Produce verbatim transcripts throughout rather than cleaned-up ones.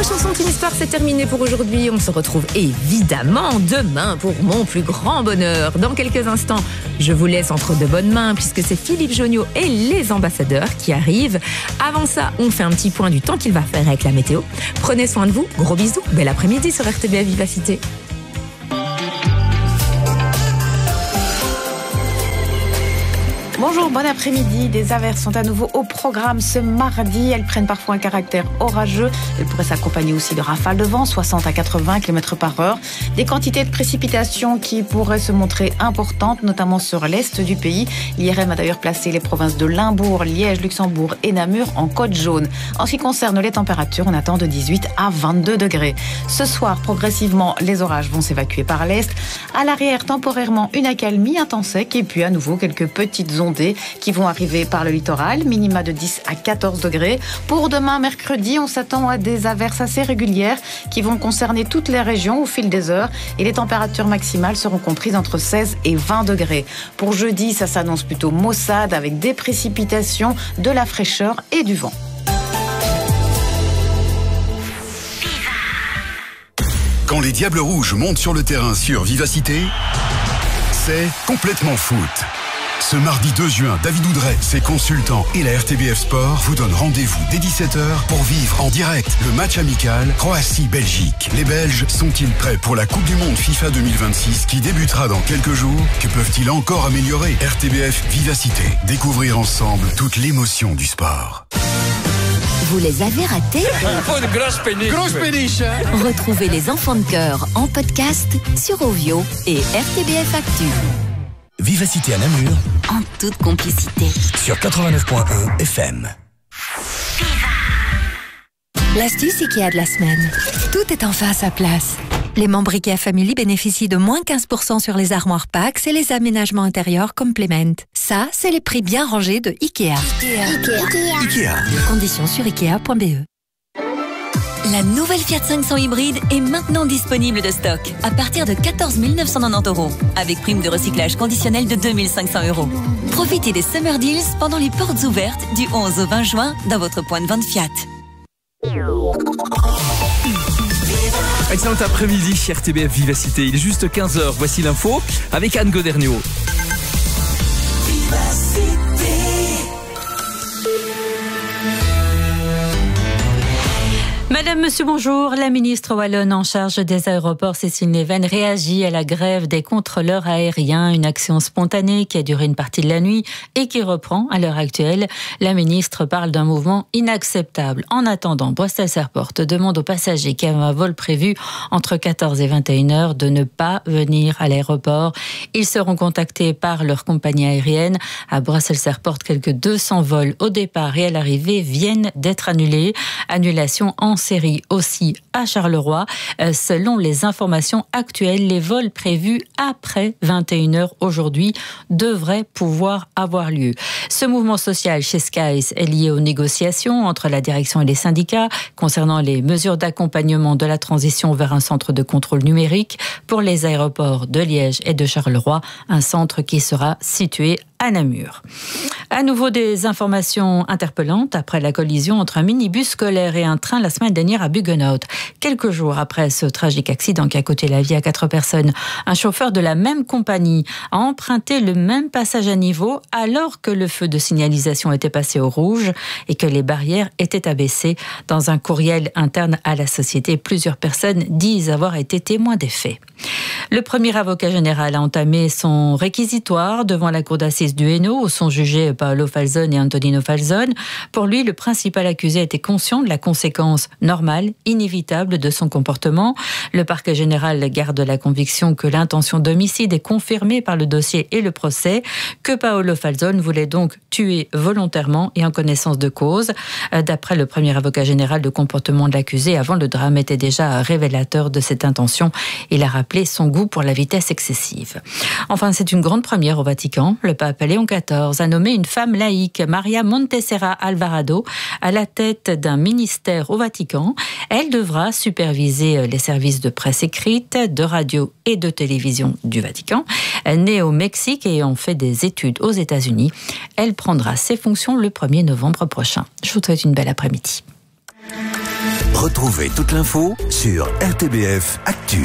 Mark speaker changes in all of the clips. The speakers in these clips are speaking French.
Speaker 1: chanson Team Histoire, c'est terminé pour aujourd'hui. On se retrouve évidemment demain pour mon plus grand bonheur. Dans quelques instants, je vous laisse entre de bonnes mains puisque c'est Philippe Jonniot et les ambassadeurs qui arrivent. Avant ça, on fait un petit point du temps qu'il va faire avec la météo. Prenez soin de vous, gros bisous, bel après-midi sur R T B F Vivacité.
Speaker 2: Bonjour, bon après-midi. Des averses sont à nouveau au programme ce mardi. Elles prennent parfois un caractère orageux. Elles pourraient s'accompagner aussi de rafales de vent, soixante à quatre-vingts kilomètres par heure. Des quantités de précipitations qui pourraient se montrer importantes, notamment sur l'est du pays. L'I R M a d'ailleurs placé les provinces de Limbourg, Liège, Luxembourg et Namur en code jaune. En ce qui concerne les températures, on attend de dix-huit à vingt-deux degrés. Ce soir, progressivement, les orages vont s'évacuer par l'est. À l'arrière, temporairement, une accalmie, un temps sec et puis à nouveau quelques petites zones qui vont arriver par le littoral, minima de dix à quatorze degrés. Pour demain, mercredi, on s'attend à des averses assez régulières qui vont concerner toutes les régions au fil des heures et les températures maximales seront comprises entre seize et vingt degrés. Pour jeudi, ça s'annonce plutôt maussade avec des précipitations, de la fraîcheur et du vent.
Speaker 3: Quand les Diables Rouges montent sur le terrain sur Vivacité, c'est complètement foot. Ce mardi deux juin, David Oudret, ses consultants et la R T B F Sport vous donnent rendez-vous dès dix-sept heures pour vivre en direct le match amical Croatie-Belgique. Les Belges sont-ils prêts pour la Coupe du Monde FIFA deux mille vingt-six qui débutera dans quelques jours? Que peuvent-ils encore améliorer? R T B F Vivacité. Découvrir ensemble toute l'émotion du sport.
Speaker 4: Vous les avez ratés?
Speaker 5: Il faut une grosse péniche.
Speaker 6: Grosse péniche, hein?
Speaker 4: Retrouvez les enfants de cœur en podcast sur Ovio et R T B F Actu.
Speaker 7: Vivacité à Namur,
Speaker 4: en toute complicité,
Speaker 7: sur quatre-vingt-neuf point un F M.
Speaker 8: L'astuce IKEA de la semaine. Tout est enfin à sa place. Les membres IKEA Family bénéficient de moins quinze pour cent sur les armoires Pax et les aménagements intérieurs Complement. Ça, c'est les prix bien rangés de IKEA.
Speaker 4: Ikea.
Speaker 8: Ikea.
Speaker 7: Ikea.
Speaker 8: Conditions sur ikea point b e.
Speaker 4: La nouvelle Fiat cinq cents hybride est maintenant disponible de stock à partir de quatorze mille neuf cent quatre-vingt-dix euros avec prime de recyclage conditionnelle de deux mille cinq cents euros. Profitez des Summer Deals pendant les portes ouvertes du onze au vingt juin dans votre point de vente Fiat.
Speaker 5: Excellent après-midi, R T B F Vivacité. Il est juste quinze heures. Voici l'info avec Anne Goderniot.
Speaker 9: Madame, Monsieur, bonjour. La ministre wallonne en charge des aéroports, Cécile Neven, réagit à la grève des contrôleurs aériens, une action spontanée qui a duré une partie de la nuit et qui reprend à l'heure actuelle. La ministre parle d'un mouvement inacceptable. En attendant, Brussels Airport demande aux passagers qui avaient un vol prévu entre quatorze et vingt et une heures de ne pas venir à l'aéroport. Ils seront contactés par leur compagnie aérienne. À Brussels Airport, quelques deux cents vols au départ et à l'arrivée viennent d'être annulés. Annulation en série aussi à Charleroi. Euh, selon les informations actuelles, les vols prévus après vingt et une heures aujourd'hui devraient pouvoir avoir lieu. Ce mouvement social chez Skies est lié aux négociations entre la direction et les syndicats concernant les mesures d'accompagnement de la transition vers un centre de contrôle numérique pour les aéroports de Liège et de Charleroi, un centre qui sera situé à Namur. À nouveau des informations interpellantes après la collision entre un minibus scolaire et un train la semaine dernière à Buggenhout. Quelques jours après ce tragique accident qui a coûté la vie à quatre personnes, un chauffeur de la même compagnie a emprunté le même passage à niveau alors que le feu de signalisation était passé au rouge et que les barrières étaient abaissées. Dans un courriel interne à la société, plusieurs personnes disent avoir été témoins des faits. Le premier avocat général a entamé son réquisitoire devant la cour d'assises du Hainaut où sont jugés Paolo Falzone et Antonino Falzone. Pour lui, le principal accusé était conscient de la conséquence normale, inévitable de son comportement. Le parquet général garde la conviction que l'intention d'homicide est confirmée par le dossier et le procès, que Paolo Falzone voulait donc tuer volontairement et en connaissance de cause. D'après le premier avocat général, le comportement de l'accusé avant le drame était déjà révélateur de cette intention. Il a rappelé son goût pour la vitesse excessive. Enfin, c'est une grande première au Vatican. Le pape Léon quatorze a nommé une femme laïque, Maria Montserrat Alvarado, à la tête d'un ministère au Vatican. Elle devra superviser les services de presse écrite, de radio et de télévision du Vatican. Née au Mexique et ayant fait des études aux États-Unis, elle prendra ses fonctions le premier novembre prochain. Je vous souhaite une belle après-midi.
Speaker 7: Retrouvez Retrouvez toute l'info sur R T B F Actu.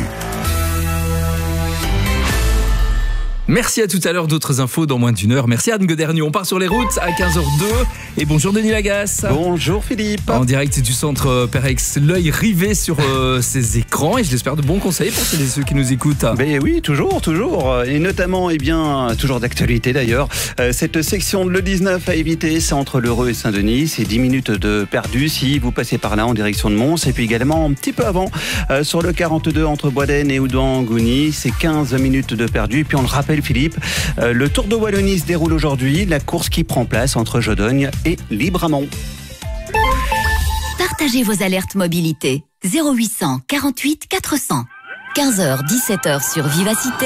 Speaker 5: Merci à tout à l'heure, d'autres infos dans moins d'une heure. Merci Anne Godernu. On part sur les routes à quinze heures zéro deux. Et bonjour Denis Lagasse.
Speaker 6: Bonjour Philippe.
Speaker 5: En direct du centre Perex, l'œil rivé sur euh, ces écrans et je l'espère de bons conseils pour ceux, ceux qui nous écoutent.
Speaker 6: Ben oui, toujours, toujours. Et notamment, eh bien, toujours d'actualité d'ailleurs. Euh, cette section de l'E dix-neuf à éviter, c'est entre l'Heureux et Saint-Denis. C'est dix minutes de perdu si vous passez par là en direction de Mons. Et puis également un petit peu avant, euh, sur le quarante-deux entre Boisdaine et Oudan-Gouny. C'est quinze minutes de perdu. Et puis on le rappelle, Philippe, euh, le Tour de Wallonie se déroule aujourd'hui. La course qui prend place entre Jodogne et Libramont.
Speaker 4: Partagez vos alertes mobilité. zéro huit cent quarante-huit quatre cents. quinze heures dix-sept heures sur Vivacité.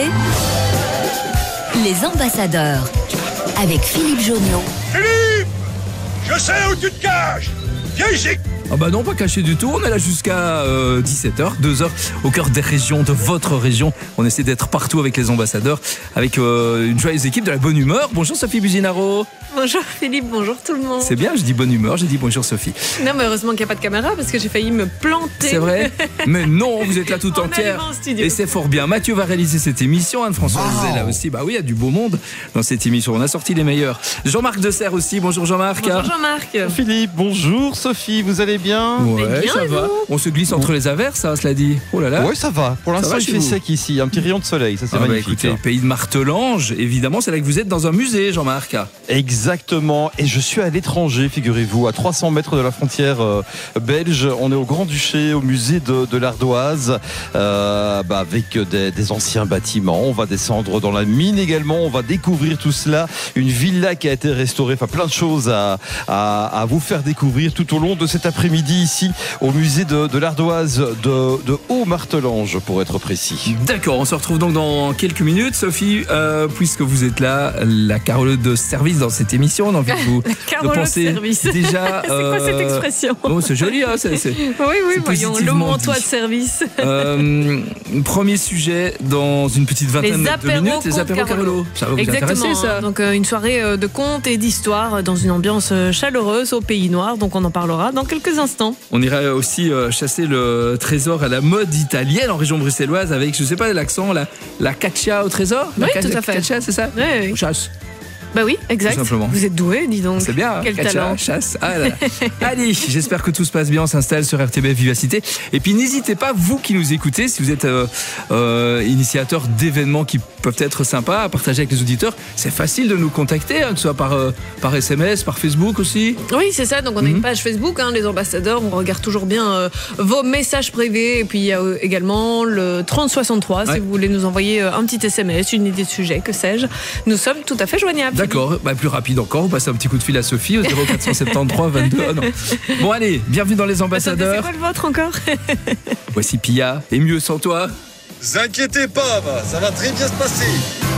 Speaker 4: Les ambassadeurs. Avec Philippe Joniot.
Speaker 10: Philippe, je sais où tu te caches. Viens ici.
Speaker 5: Ah bah non, pas caché du tout, on est là jusqu'à euh, dix-sept heures, deux heures au cœur des régions, de votre région. On essaie d'être partout avec les ambassadeurs, avec euh, une joyeuse équipe de la bonne humeur. Bonjour Sophie Buzinaro.
Speaker 11: Bonjour Philippe, bonjour tout le monde.
Speaker 5: C'est bien, je dis bonne humeur, j'ai dit bonjour Sophie.
Speaker 11: Non mais heureusement qu'il n'y a pas de caméra parce que j'ai failli me planter.
Speaker 5: C'est vrai? Mais non, vous êtes là tout entière. Et c'est fort bien. Mathieu va réaliser cette émission, Anne-Françoise wow. est là aussi. Bah oui, il y a du beau monde dans cette émission, on a sorti les meilleurs. Jean-Marc Desserre aussi, bonjour Jean-Marc.
Speaker 11: Bonjour Jean-Marc.
Speaker 12: Philippe, bonjour Sophie, vous allez bien?
Speaker 5: Ouais,
Speaker 11: bien,
Speaker 5: ça va. On se glisse entre les averses, ça, cela dit. Oh là là.
Speaker 12: Ouais, ça va. Pour l'instant, il fait sec ici. Un petit rayon de soleil, ça c'est
Speaker 5: ah
Speaker 12: magnifique.
Speaker 5: Bah écoutez, le pays de Martelange, évidemment, c'est là que vous êtes dans un musée, Jean-Marc.
Speaker 12: Exactement. Et je suis à l'étranger, figurez-vous, à trois cents mètres de la frontière euh, belge. On est au Grand-Duché, au musée de, de l'Ardoise, euh, bah, avec des, des anciens bâtiments. On va descendre dans la mine également. On va découvrir tout cela. Une villa qui a été restaurée. Enfin, plein de choses à, à, à vous faire découvrir tout au long de cet après-midi ici au musée de, de l'Ardoise de, de Haut-Martelange, pour être précis.
Speaker 5: D'accord, on se retrouve donc dans quelques minutes. Sophie, euh, puisque vous êtes là, la Carole de service dans cette émission, on a envie de vous
Speaker 11: de penser de service.
Speaker 5: Déjà.
Speaker 11: C'est quoi cette expression?
Speaker 5: Oh, c'est joli, hein, c'est, c'est,
Speaker 11: oui, oui,
Speaker 5: c'est
Speaker 11: voyons, le montois de service.
Speaker 5: Euh, premier sujet dans une petite vingtaine de minutes, les apéros Carolo. Ça va vous
Speaker 11: Exactement,
Speaker 5: intéresser, ça?
Speaker 11: Donc, euh, une soirée de contes et d'histoires dans une ambiance chaleureuse au Pays Noir. Donc, on en parlera dans quelques instants.
Speaker 5: On ira aussi euh, chasser le trésor à la mode italienne en région bruxelloise avec, je sais pas l'accent, la, la caccia au trésor?
Speaker 11: Oui,
Speaker 5: la
Speaker 11: tout
Speaker 5: ca-
Speaker 11: à fait.
Speaker 5: Caccia, c'est ça?
Speaker 11: Oui, oui.
Speaker 5: On chasse.
Speaker 11: Bah oui, exact. Vous êtes doué, dis donc.
Speaker 5: C'est bien,
Speaker 11: quel
Speaker 5: Katia,
Speaker 11: talent.
Speaker 5: Chasse. Ah là là. Allez, j'espère que tout se passe bien. On s'installe sur R T B F Vivacité. Et puis n'hésitez pas, vous qui nous écoutez, si vous êtes euh, euh, initiateur d'événements qui peuvent être sympas à partager avec les auditeurs, c'est facile de nous contacter, hein, que ce soit par, euh, par S M S, par Facebook aussi.
Speaker 11: Oui, c'est ça. Donc on a mm-hmm. une page Facebook, hein, les ambassadeurs. On regarde toujours bien euh, vos messages privés. Et puis il y a euh, également le trente soixante-trois. Ouais. Si vous voulez nous envoyer euh, un petit S M S, une idée de sujet, que sais-je. Nous sommes tout à fait joignables.
Speaker 5: D'accord. Bah, plus rapide encore, vous passez un petit coup de fil à Sophie au zéro quatre cent soixante-treize vingt-deux. Ah non. Bon allez, bienvenue dans les ambassadeurs.
Speaker 11: Attendez, c'est quoi le vôtre encore?
Speaker 5: Voici Pia, et mieux sans toi.
Speaker 10: Vous inquiétez pas, ça va très bien se passer.